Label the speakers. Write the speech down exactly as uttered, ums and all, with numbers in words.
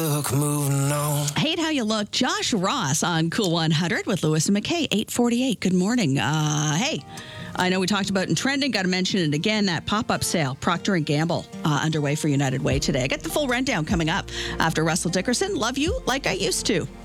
Speaker 1: Look, moving on.
Speaker 2: Hate how you look. Josh Ross on Cool one hundred with Lewis and McKay, eight forty-eight. Good morning. Uh, hey, I know we talked about in trending. Got to mention it again. That pop-up sale, Procter and Gamble, uh, underway for United Way today. I got the full rundown coming up after Russell Dickerson. Love you like I used to.